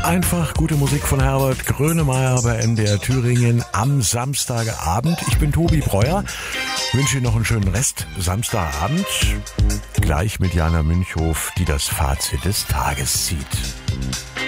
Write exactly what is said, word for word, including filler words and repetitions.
einfach gute Musik von Herbert Grönemeyer bei M D R Thüringen am Samstagabend. Ich bin Tobi Breuer, wünsche Ihnen noch einen schönen Rest Samstagabend. Gleich mit Jana Münchhof, die das Fazit des Tages zieht.